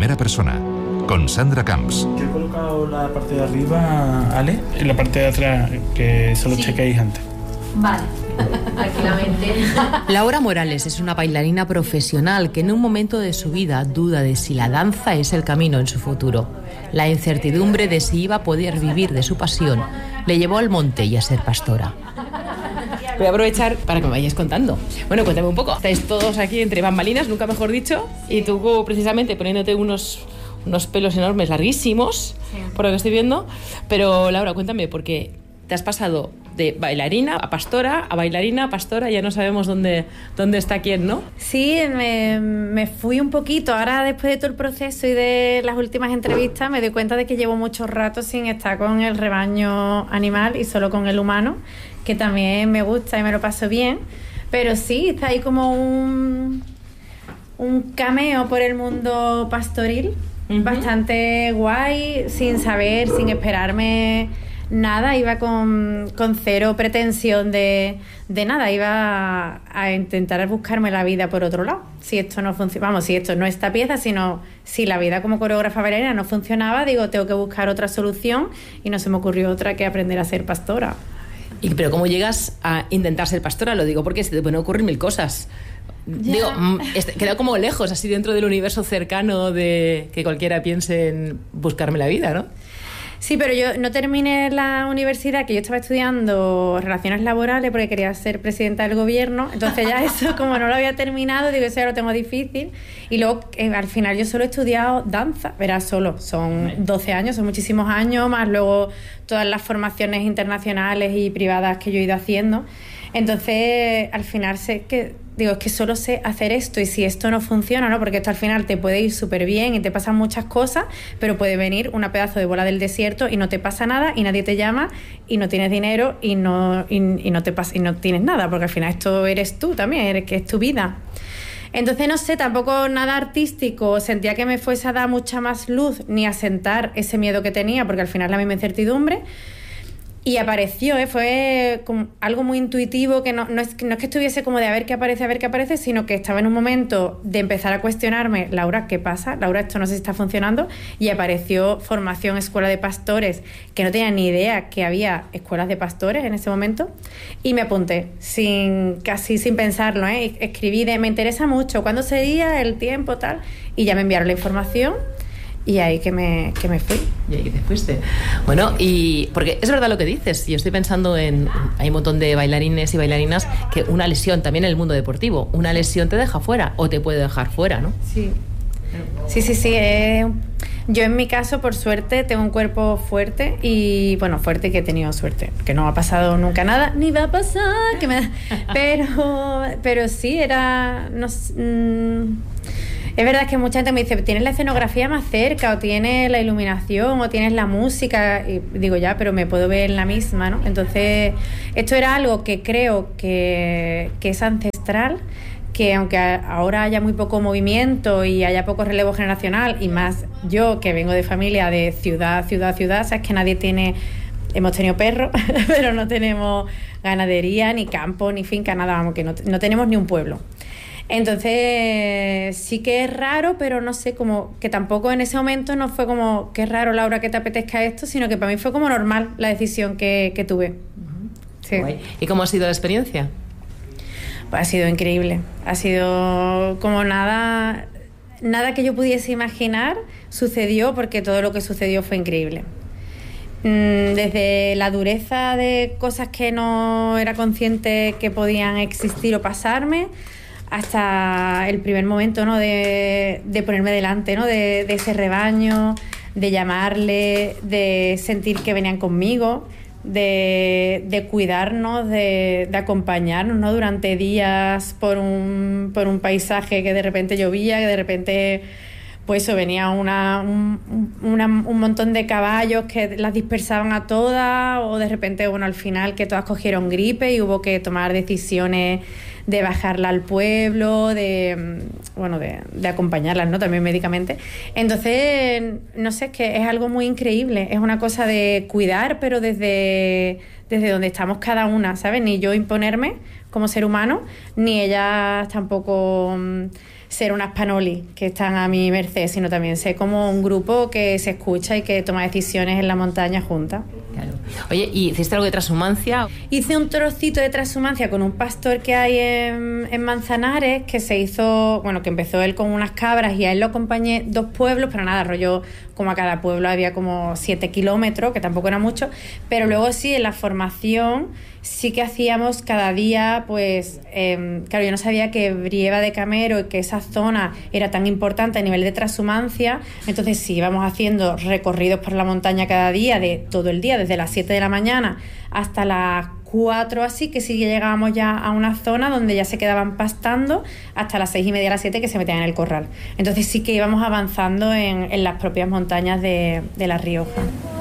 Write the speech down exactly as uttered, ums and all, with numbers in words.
primera persona, con Sandra Camps. Yo he colocado la parte de arriba, Ale, en la parte de atrás, que solo Sí. chequéis antes. Vale, tranquilamente. Laura Morales es una bailarina profesional que en un momento de su vida duda de si la danza es el camino en su futuro. La incertidumbre de si iba a poder vivir de su pasión le llevó al monte y a ser pastora. Voy a aprovechar para que me vayáis contando. Bueno, cuéntame un poco. Estáis todos aquí entre bambalinas, nunca mejor dicho, y tú precisamente poniéndote unos, unos pelos enormes, larguísimos, sí, por lo que estoy viendo. Pero Laura, cuéntame, porque te has pasado de bailarina a pastora, a bailarina a pastora, ya no sabemos dónde, dónde está quién, ¿no? Sí, me, me fui un poquito. Ahora, después de todo el proceso y de las últimas entrevistas, me doy cuenta de que llevo mucho rato sin estar con el rebaño animal y solo con el humano, que también me gusta y me lo paso bien. Pero sí, está ahí como un, un cameo por el mundo pastoril, uh-huh, bastante guay, sin saber, sin esperarme nada. Iba con, con cero pretensión de, de nada. Iba a, a intentar buscarme la vida por otro lado. Si esto no funciona, vamos, si esto no es esta pieza, sino si la vida como coreógrafa bailarina no funcionaba, digo, tengo que buscar otra solución, y no se me ocurrió otra que aprender a ser pastora. Y, pero ¿cómo llegas a intentar ser pastora? Lo digo porque se te pueden ocurrir mil cosas. Ya. Digo, queda como lejos, así dentro del universo cercano de que cualquiera piense en buscarme la vida, ¿no? Sí, pero yo no terminé la universidad, que yo estaba estudiando relaciones laborales porque quería ser presidenta del gobierno. Entonces ya eso, como no lo había terminado, digo, eso ya lo tengo difícil. Y luego, eh, al final, yo solo he estudiado danza. Verás, solo, son doce años, son muchísimos años, más luego todas las formaciones internacionales y privadas que yo he ido haciendo. Entonces, al final, sé que digo, es que solo sé hacer esto, y si esto no funciona, ¿no? Porque esto al final te puede ir súper bien y te pasan muchas cosas, pero puede venir una pedazo de bola del desierto y no te pasa nada, y nadie te llama, y no tienes dinero, y no, y, y no te pasa, y no tienes nada, porque al final esto eres tú también, eres, que es tu vida. Entonces, no sé, tampoco nada artístico, sentía que me fuese a dar mucha más luz, ni a sentar ese miedo que tenía, porque al final la misma incertidumbre. Y apareció, ¿eh? Fue como algo muy intuitivo, que no, no, es, no es que estuviese como de a ver qué aparece, a ver qué aparece, sino que estaba en un momento de empezar a cuestionarme, Laura, ¿qué pasa? Laura, esto no sé si está funcionando. Y apareció formación Escuela de Pastores, que no tenía ni idea que había escuelas de pastores en ese momento. Y me apunté, sin casi sin pensarlo, ¿eh? Escribí de, me interesa mucho, ¿cuándo sería el tiempo, tal? Y ya me enviaron la información. Y ahí que me, que me fui. Y ahí que te fuiste. Bueno, y porque es verdad lo que dices. Yo estoy pensando en... Hay un montón de bailarines y bailarinas que una lesión, también en el mundo deportivo, una lesión te deja fuera o te puede dejar fuera, ¿no? Sí. Sí, sí, sí. Eh, yo en mi caso, por suerte, tengo un cuerpo fuerte y, bueno, fuerte, que he tenido suerte, que no ha pasado nunca nada, ni va a pasar, que me... pero, pero sí, era... No, mmm, es verdad que mucha gente me dice, ¿tienes la escenografía más cerca? ¿O tienes la iluminación? ¿O tienes la música? Y digo, ya, pero me puedo ver en la misma, ¿no? Entonces, esto era algo que creo que, que es ancestral, que aunque ahora haya muy poco movimiento y haya poco relevo generacional, y más yo, que vengo de familia de ciudad, ciudad, ciudad, sabes que nadie tiene... Hemos tenido perros, pero no tenemos ganadería, ni campo, ni finca, nada, vamos, que no, no tenemos ni un pueblo. Entonces sí que es raro, pero no sé, como que tampoco en ese momento no fue como qué raro, Laura, que te apetezca esto, sino que para mí fue como normal la decisión que, que tuve. Uh-huh. Sí. Guay. ¿Y cómo ha sido la experiencia? Pues ha sido increíble, ha sido como nada, nada que yo pudiese imaginar sucedió, porque todo lo que sucedió fue increíble. Desde la dureza de cosas que no era consciente que podían existir o pasarme, hasta el primer momento, ¿no? de, de ponerme delante, ¿no? de, de ese rebaño, de llamarle, de sentir que venían conmigo, de, de cuidarnos, de, de acompañarnos, ¿no? durante días por un, por un paisaje que de repente llovía, que de repente pues eso, venía una, un, una, un montón de caballos que las dispersaban a todas, o de repente, bueno, al final que todas cogieron gripe y hubo que tomar decisiones de bajarla al pueblo, de, bueno, de, de acompañarlas, ¿no? También médicamente. Entonces, no sé, es que es algo muy increíble. Es una cosa de cuidar, pero desde, desde donde estamos cada una, ¿sabes? Ni yo imponerme como ser humano, ni ellas tampoco ser unas panoli que están a mi merced, sino también ser como un grupo que se escucha y que toma decisiones en la montaña juntas. Claro. Oye, ¿y hiciste algo de transhumancia? Hice un trocito de transhumancia con un pastor que hay en, en Manzanares, que se hizo, bueno, que empezó él con unas cabras y a él lo acompañé dos pueblos, pero nada, rollo, como a cada pueblo había como siete kilómetros, que tampoco era mucho, pero luego sí, en la formación sí que hacíamos cada día, pues, eh, claro, yo no sabía que Brieva de Camero y que esa zona era tan importante a nivel de transhumancia, entonces sí, íbamos haciendo recorridos por la montaña cada día, de todo el día, desde las siete de la mañana hasta las cuatro así, que sí que llegábamos ya a una zona donde ya se quedaban pastando hasta las seis y media, las siete, que se metían en el corral. Entonces sí que íbamos avanzando en, en las propias montañas de, de La Rioja.